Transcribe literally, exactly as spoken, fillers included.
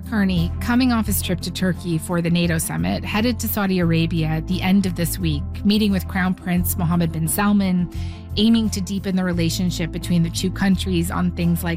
Kearney, coming off his trip to Turkey for the NATO summit, headed to Saudi Arabia at the end of this week, meeting with Crown Prince Mohammed bin Salman, aiming to deepen the relationship between the two countries on things like